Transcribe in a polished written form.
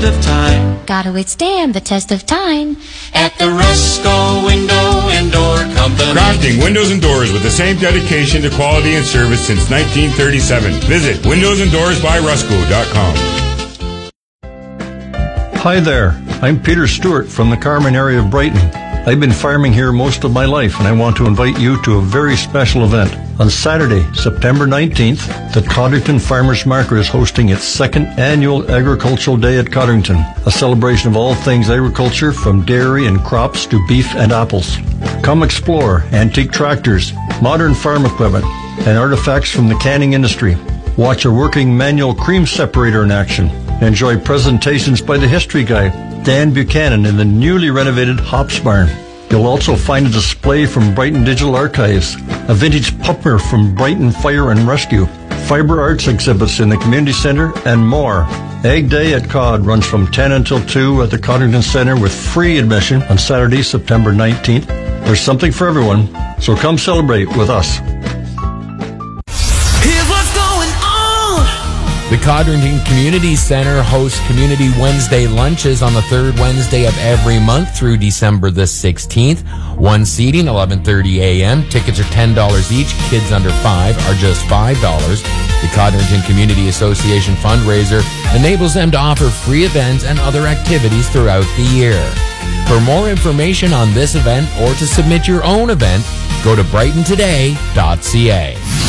of time. Gotta withstand the test of time. At the Rusco Window and Door Company. Crafting windows and doors with the same dedication to quality and service since 1937. Visit windowsanddoorspyrusco.com. Hi there, I'm Peter Stewart from the Carman area of Brighton. I've been farming here most of my life, and I want to invite you to a very special event. On Saturday, September 19th, the Codrington Farmers Market is hosting its second annual Agricultural Day at Codrington, a celebration of all things agriculture from dairy and crops to beef and apples. Come explore antique tractors, modern farm equipment, and artifacts from the canning industry. Watch a working manual cream separator in action. Enjoy presentations by the history guy, Dan Buchanan, in the newly renovated Hops Barn. You'll also find a display from Brighton Digital Archives, a vintage pupper from Brighton Fire and Rescue, fiber arts exhibits in the community center, and more. Ag Day at Cod runs from 10 until 2 at the Codrington Center with free admission on Saturday, September 19th. There's something for everyone, so come celebrate with us. The Codrington Community Center hosts Community Wednesday lunches on the third Wednesday of every month through December the 16th. One seating, 11:30 a.m. Tickets are $10 each. Kids under 5 are just $5. The Codrington Community Association fundraiser enables them to offer free events and other activities throughout the year. For more information on this event or to submit your own event, go to brightontoday.ca.